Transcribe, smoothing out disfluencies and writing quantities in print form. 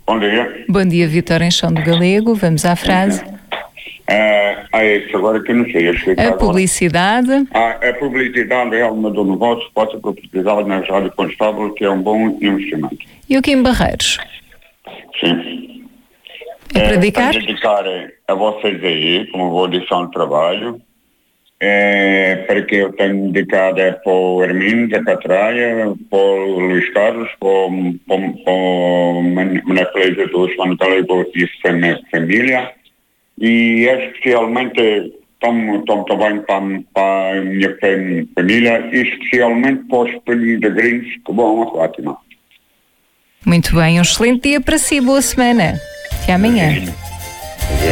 Bom dia. Bom dia, Vítor em Chão do Galego. Vamos à frase. Isso agora que eu não sei. A publicidade. A publicidade é uma do negócio, pode ser publicidade na rádio constável, que é um bom investimento. E o Kim Barreiros? Sim. É para dedicar? Para dedicar a vocês aí, como vou audição de trabalho, para que eu tenho dedicado para o Hermínio da Catraia, para o Luís Carlos, para o Manapeleja do João Galego e família, e especialmente tomo também para a minha família, e especialmente para os peregrinos que vão a Fátima. Muito bem, um excelente dia para si, boa semana. Até amanhã.